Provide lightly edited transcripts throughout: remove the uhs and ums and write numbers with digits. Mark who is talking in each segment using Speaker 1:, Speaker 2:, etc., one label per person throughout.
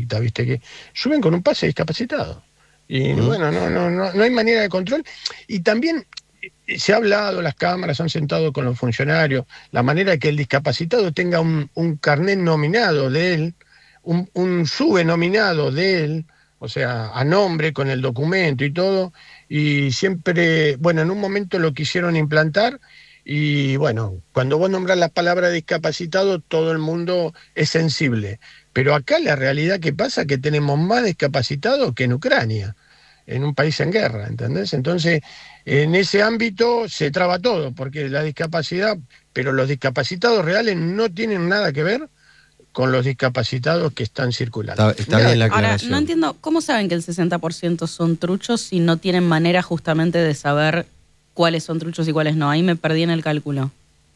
Speaker 1: estricta, ¿viste? Que suben con un pase discapacitado. Y bueno, no hay manera de control. Y también se ha hablado, las cámaras han sentado con los funcionarios, la manera de que el discapacitado tenga un carnet nominado de él, un subnominado de él, o sea, a nombre, con el documento y todo, y siempre, bueno, en un momento lo quisieron implantar, y bueno, cuando vos nombrás la palabra discapacitado, todo el mundo es sensible. Pero acá la realidad que pasa es que tenemos más discapacitados que en Ucrania, en un país en guerra, ¿entendés? Entonces, en ese ámbito se traba todo, porque la discapacidad, pero los discapacitados reales no tienen nada que ver con los discapacitados que están circulando.
Speaker 2: Está bien la aclaración.
Speaker 3: Ahora, no entiendo, ¿cómo saben que el 60% son truchos si no tienen manera justamente de saber cuáles son truchos y cuáles no? Ahí me perdí en el cálculo.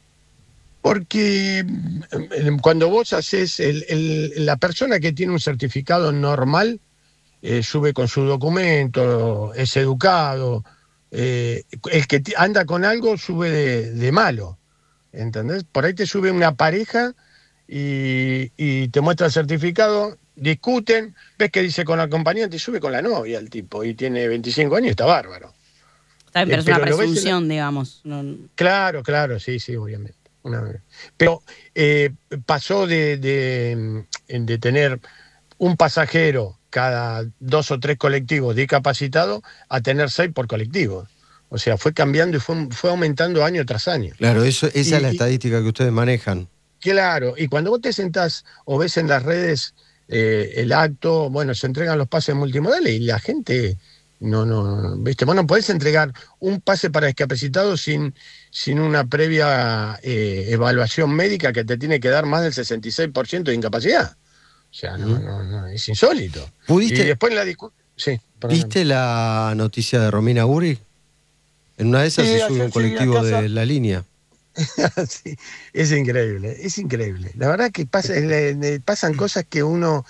Speaker 1: Porque cuando vos haces, la persona que tiene un certificado normal, sube con su documento, es educado, el que anda con algo sube de malo, ¿entendés? Por ahí te sube una pareja y te muestra el certificado, discuten, ves que dice con la acompañante y sube con la novia el tipo, y tiene 25 años y está bárbaro.
Speaker 3: Está bien, pero es una presunción, digamos. No...
Speaker 1: Claro, sí, obviamente. Pero pasó de tener un pasajero cada 2 o 3 colectivos discapacitados a tener 6 por colectivo. O sea, fue cambiando y fue aumentando año tras año.
Speaker 2: Claro, esa es la estadística que ustedes manejan.
Speaker 1: Claro, y cuando vos te sentás o ves en las redes el acto, bueno, se entregan los pases multimodales y la gente ¿viste? Vos no podés entregar un pase para discapacitados sin una previa evaluación médica que te tiene que dar más del 66% de incapacidad. O sea, no, es insólito.
Speaker 2: ¿Pudiste?
Speaker 1: Y después sí,
Speaker 2: ¿Viste la noticia de Romina Uri? En una de esas se sube un colectivo de la línea.
Speaker 1: Sí, es increíble. La verdad que pasan cosas que uno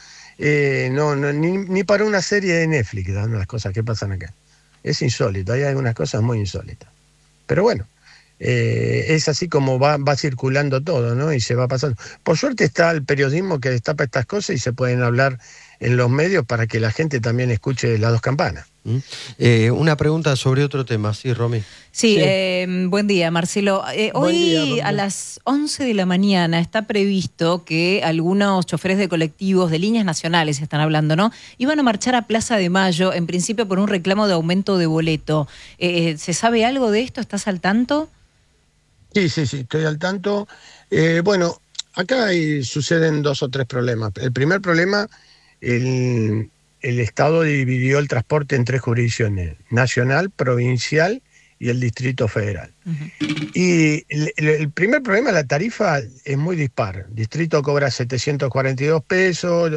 Speaker 1: ni para una serie de Netflix dan las cosas que pasan acá. Es insólito, hay algunas cosas muy insólitas. Pero bueno, es así como va circulando todo, ¿no? Y se va pasando. Por suerte está el periodismo que destapa estas cosas y se pueden hablar en los medios para que la gente también escuche las dos campanas.
Speaker 2: Una pregunta sobre otro tema, sí, Romy.
Speaker 4: Sí. Buen día, Marcelo. Hoy a las 11 de la mañana está previsto que algunos choferes de colectivos de líneas nacionales, están hablando, ¿no?, iban a marchar a Plaza de Mayo, en principio por un reclamo de aumento de boleto. ¿Se sabe algo de esto? ¿Estás al tanto?
Speaker 1: Sí, estoy al tanto. Bueno, acá suceden 2 o 3 problemas. El primer problema, el Estado dividió el transporte en 3 jurisdicciones: nacional, provincial y el Distrito Federal. Y el primer problema, la tarifa es muy dispar. Distrito cobra 742 pesos,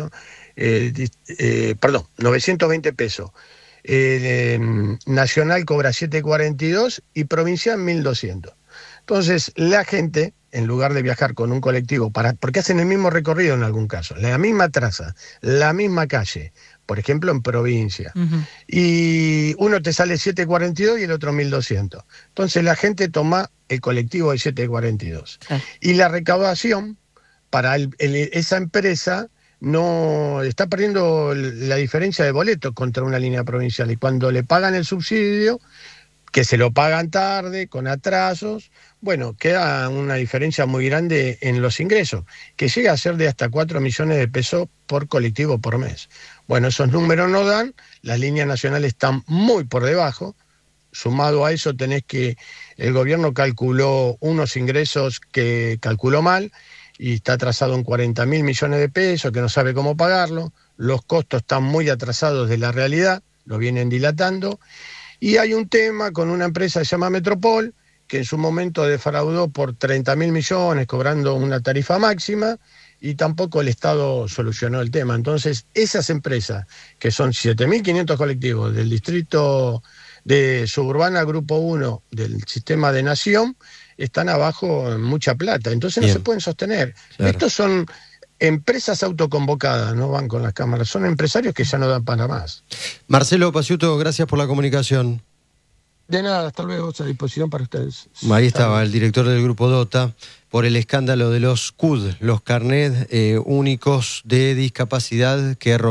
Speaker 1: 920 pesos. Nacional cobra 742 y provincial 1200. Entonces, la gente, en lugar de viajar con un colectivo, porque hacen el mismo recorrido en algún caso, la misma traza, la misma calle, por ejemplo en provincia, y uno te sale 742 y el otro 1200. Entonces la gente toma el colectivo de 742. Y la recaudación para esa empresa no está perdiendo la diferencia de boletos contra una línea provincial, y cuando le pagan el subsidio, que se lo pagan tarde, con atrasos, bueno, queda una diferencia muy grande en los ingresos, que llega a ser de hasta 4 millones de pesos por colectivo por mes. Bueno, esos números no dan, las líneas nacionales están muy por debajo. Sumado a eso tenés que el gobierno calculó unos ingresos que calculó mal y está atrasado en 40.000 millones de pesos, que no sabe cómo pagarlo. Los costos están muy atrasados de la realidad, lo vienen dilatando. Y hay un tema con una empresa que se llama Metropol, que en su momento defraudó por 30.000 millones, cobrando una tarifa máxima, y tampoco el Estado solucionó el tema. Entonces, esas empresas, que son 7.500 colectivos del distrito de Suburbana Grupo 1 del sistema de Nación, están abajo en mucha plata. Entonces no se pueden sostener. Claro. Estos son empresas autoconvocadas, no van con las cámaras, son empresarios que ya no dan para más.
Speaker 2: Marcelo Paciuto, gracias por la comunicación.
Speaker 1: De nada, hasta luego, a disposición para ustedes.
Speaker 2: Ahí estaba el director del Grupo DOTA por el escándalo de los CUD, los carnets únicos de discapacidad que